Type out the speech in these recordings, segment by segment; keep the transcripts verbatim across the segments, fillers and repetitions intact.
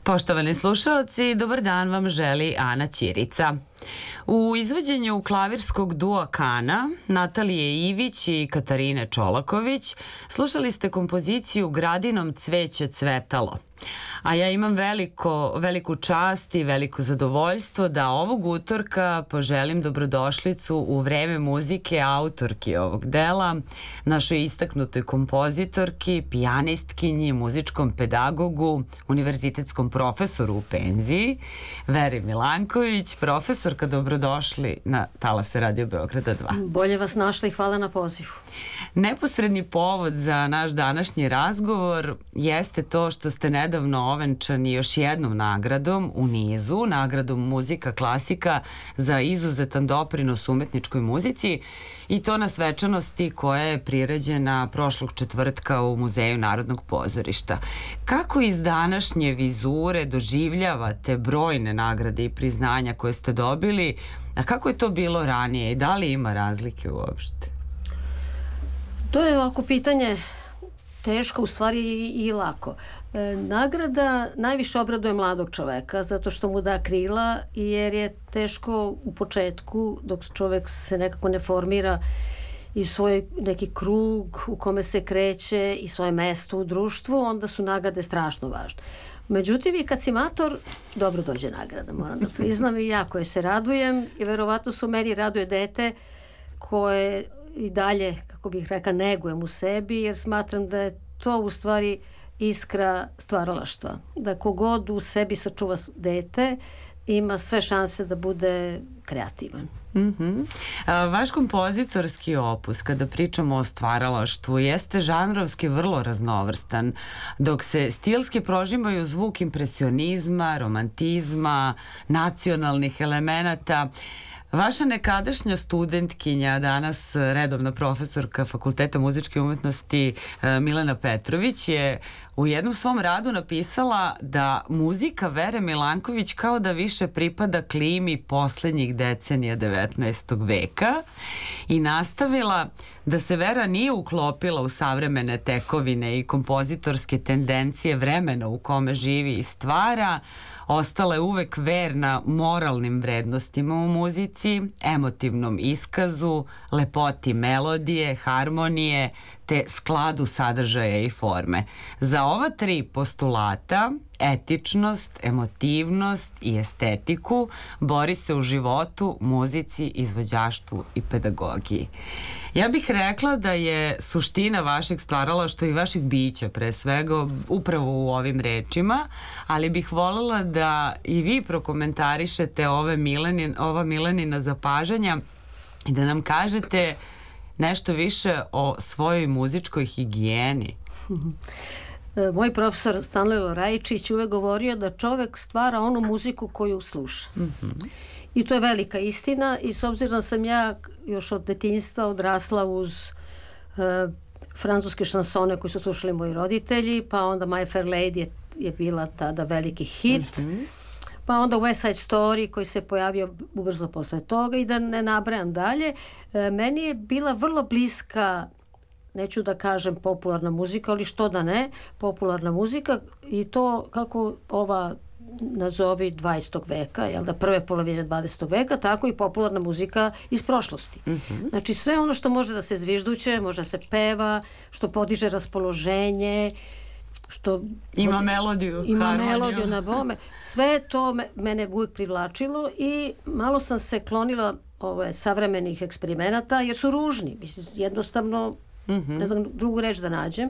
Poštovani slušaoci, dobar dan vam želi Ana Ćirica. U izvođenju klavirskog dua Kana, Natalije Ivić i Katarine Čolaković, slušali ste kompoziciju Gradinom cveće cvetalo. A ja imam veliko, veliku čast i veliko zadovoljstvo da ovog utorka poželim dobrodošlicu u vreme muzike autorki ovog dela, našoj istaknutoj kompozitorki, pijanistkinji, muzičkom pedagogu, univerzitetskom profesoru u penziji, Veri Milanković. Profesorka, dobrodošli na Talase Radio Beograda dva. Bolje vas našla i hvala na pozivu. Neposredni povod za naš današnji razgovor jeste to što ste nedavno ovenčani još jednom nagradom u nizu, nagradom Muzika klasika za izuzetan doprinos umetničkoj muzici, i to na svečanosti koja je priređena prošlog četvrtka u Muzeju Narodnog pozorišta. Kako iz današnje vizure doživljavate brojne nagrade i priznanja koje ste dobili, a kako je to bilo ranije i da li ima razlike uopšte? To je ovako pitanje teško, u stvari i, i lako. E, nagrada najviše obraduje mladog čoveka zato što mu da krila, jer je teško u početku dok čovek se nekako ne formira i svoj neki krug u kome se kreće i svoje mesto u društvu, onda su nagrade strašno važne. Međutim, i kad si mator, dobro dođe nagrada, moram da priznam, i ja koje se radujem, i verovatno su meni raduje dete koje i dalje, kako bih rekla, negujem u sebi, jer smatram da je to u stvari iskra stvaralaštva. Da kogod u sebi sačuva dete, ima sve šanse da bude kreativan. Mm-hmm. A, vaš kompozitorski opus, kada pričamo o stvaralaštvu, jeste žanrovski vrlo raznovrstan, dok se stilski prožimaju zvuk impresionizma, romantizma, nacionalnih elemenata. Vaša nekadašnja studentkinja, danas redovna profesorka Fakulteta muzičke umetnosti Milena Petrović, je u jednom svom radu napisala da muzika Vere Milanković kao da više pripada klimi poslednjih decenija devetnaestog veka, i nastavila da se Vera nije uklopila u savremene tekovine i kompozitorske tendencije vremena u kome živi i stvara. Ostala je uvek verna moralnim vrednostima u muzici, emotivnom iskazu, lepoti melodije, harmonije, te skladu sadržaja i forme. Za ova tri postulata, etičnost, emotivnost i estetiku, bori se u životu, muzici, izvođaštvu i pedagogiji. Ja bih rekla da je suština vašeg stvaralaštva i vašeg bića, pre svega, upravo u ovim rečima, ali bih voljela da i vi prokomentarišete ove Milenin, ova Milenina zapažanja i da nam kažete nešto više o svojoj muzičkoj higijeni. Moj profesor Stanlilo Rajičić uvek govorio da čovek stvara onu muziku koju sluša. Mm-hmm. I to je velika istina, i s obzirom da sam ja još od detinjstva odrasla uz uh, francuske šansone koje su slušali moji roditelji, pa onda My Fair Lady je, je bila tada veliki hit, mm-hmm. pa onda West Side Story koji se pojavio ubrzo posle toga, i da ne nabrajam dalje. E, meni je bila vrlo bliska, neću da kažem popularna muzika, ali što da ne, popularna muzika, i to kako ova nazovi dvadesetog veka, jel da, prve polovine dvadesetog veka, tako i popularna muzika iz prošlosti. Mm-hmm. Znači sve ono što može da se zvižduće, može da se peva, što podiže raspoloženje, što ima melodiju, ima harmoniju. melodiju na bome. Sve to me, mene uvijek privlačilo, i malo sam se klonila ove savremenih eksperimenata, jer su ružni. Mislim, jednostavno, mm-hmm. ne znam drugu reč da nađem.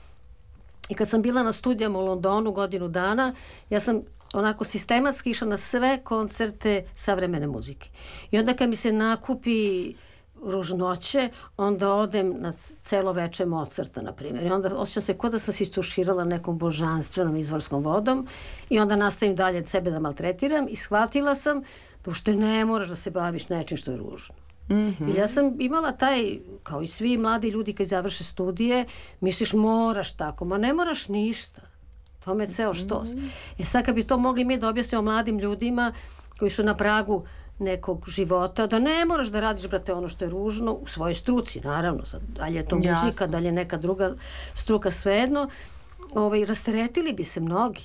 I kad sam bila na studijama u Londonu godinu dana, ja sam onako sistematski išla na sve koncerte savremene muzike. I onda kad mi se nakupi ružnoće, onda odem na celo veče Mozarta, na primjer. I onda osjećam se kao da sam se istuširala nekom božanstvenom izvorskom vodom, i onda nastavim dalje sebe da maltretiram, i shvatila sam da ušte ne moraš da se baviš nečim što je ružno. Mm-hmm. I ja sam imala taj, kao i svi mladi ljudi kad završe studije, misliš moraš tako, ma ne moraš ništa. To me ceo štos. Mm-hmm. E sad kad bi to mogli mi da objasnimo mladim ljudima koji su na pragu nekog života, da ne moraš da radiš, brate, ono što je ružno u svojoj struci, naravno, sad, da li je to muzika, Jasno. Da li je neka druga struka, svejedno, ovaj, rasteretili bi se mnogi.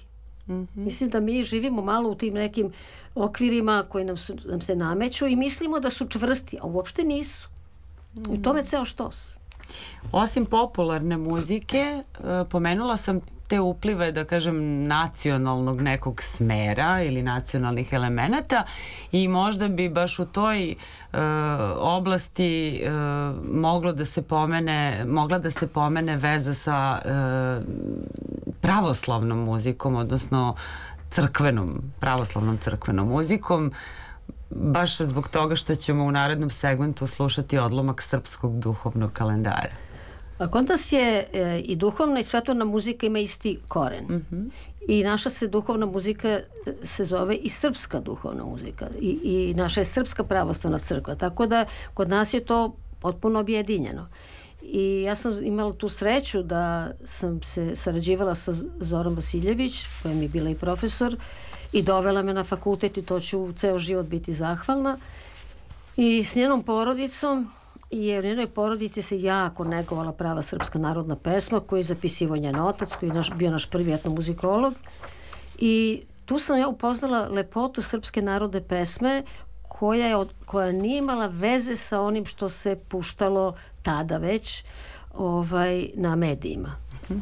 Mm-hmm. Mislim da mi živimo malo u tim nekim okvirima koji nam, su, nam se nameću i mislimo da su čvrsti, a uopšte nisu. Mm-hmm. I tome ceo štos. Osim popularne muzike, pomenula sam te uplive, da kažem, nacionalnog nekog smera ili nacionalnih elemenata i možda bi baš u toj uh, oblasti uh, moglo da se pomene, mogla da se pomene veza sa uh, pravoslavnom muzikom, odnosno crkvenom, pravoslavnom crkvenom muzikom, baš zbog toga što ćemo u narednom segmentu slušati odlomak srpskog duhovnog kalendara. A kod nas je e, i duhovna i svetovna muzika ima isti koren. Mm-hmm. I naša se duhovna muzika se zove i srpska duhovna muzika. I, i naša je srpska pravoslavna crkva. Tako da kod nas je to potpuno objedinjeno. I ja sam imala tu sreću da sam se sarađivala sa Zorom Vasiljević, koja mi je bila i profesor, i dovela me na fakultet i to ću ceo život biti zahvalna. I s njenom porodicom, jer u njenoj porodici se jako negovala prava srpska narodna pesma koju je zapisivao njen otac, koji je naš, bio naš prvi etnomuzikolog. I tu sam ja upoznala lepotu srpske narodne pesme koja, je, koja nije imala veze sa onim što se puštalo tada već ovaj, na medijima.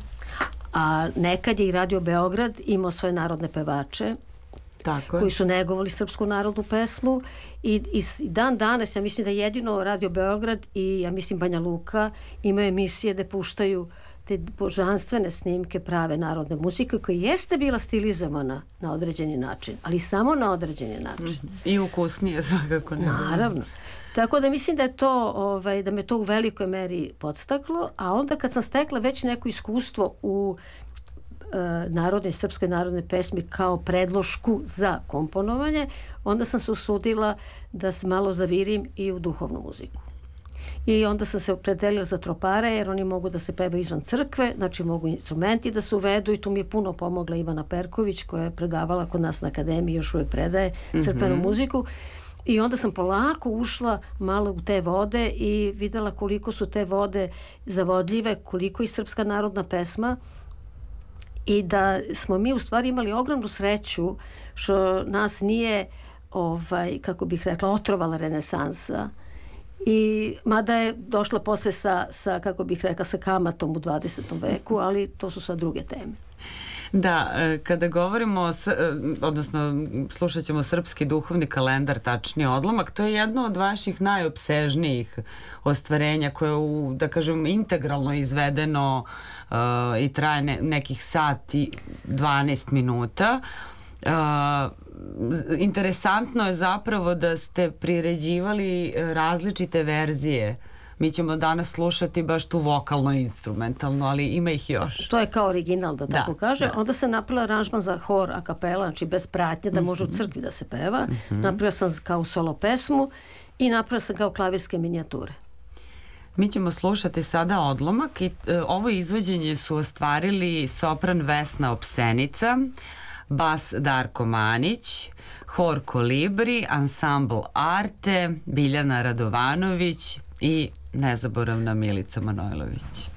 A nekad je i Radio Beograd imao svoje narodne pevače, tako koji su negovali srpsku narodnu pesmu i, i dan danas ja mislim da jedino Radio Beograd i ja mislim Banja Luka imaju emisije da puštaju te božanstvene snimke prave narodne muzike koja jeste bila stilizovana na određeni način, ali samo na određeni način. Mm-hmm. I ukusnije svakako. Ne. Naravno. Tako da mislim da je to, ovaj, da me to u velikoj meri podstaklo, a onda kad sam stekla već neko iskustvo u narodne, srpskoj narodne pesmi kao predlošku za komponovanje, onda sam se usudila da se malo zavirim i u duhovnu muziku. I onda sam se opredelila za tropare, jer oni mogu da se pevaju izvan crkve, znači mogu instrumenti da se uvedu i tu mi je puno pomogla Ivana Perković, koja je predavala kod nas na akademiji, još uvijek predaje crkvenu mm-hmm. muziku. I onda sam polako ušla malo u te vode i videla koliko su te vode zavodljive, koliko je srpska narodna pesma, i da smo mi u stvari imali ogromnu sreću što nas nije, ovaj, kako bih rekla, otrovala renesansa. I mada je došla posle sa, sa, kako bih rekla, sa kamatom u dvadesetom veku, ali to su sad druge teme. Da, kada govorimo, odnosno slušat ćemo srpski duhovni kalendar, tačniji odlomak, to je jedno od vaših najopsežnijih ostvarenja koje je, u, da kažem, integralno izvedeno uh, i traje ne, nekih sat i dvanaest minuta. Uh, interesantno je zapravo da ste priređivali različite verzije. Mi ćemo danas slušati baš tu vokalno-instrumentalno, ali ima ih još. To je kao original, da tako da, kaže. Da. Onda sam napravila aranžman za hor a kapela, znači bez pratnje, da može u crkvi da se peva. Mm-hmm. Napravila sam kao solo pesmu i napravila sam kao klavirske minijature. Mi ćemo slušati sada odlomak i e, ovo izvođenje su ostvarili sopran Vesna Opsenica, bas Darko Manić, hor Kolibri, ansambl Arte, Biljana Radovanović i nezaboravna Milica Manojlović.